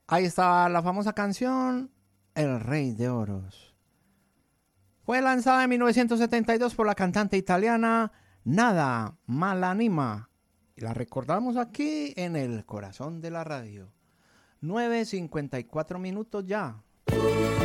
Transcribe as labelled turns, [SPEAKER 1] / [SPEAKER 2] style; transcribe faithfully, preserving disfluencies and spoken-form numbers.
[SPEAKER 1] Ahí está la famosa canción El Rey de Oros. Fue lanzada en mil novecientos setenta y dos por la cantante italiana Nada Malanima. Y la recordamos aquí en el corazón de la radio. nueve cincuenta y cuatro minutos ya.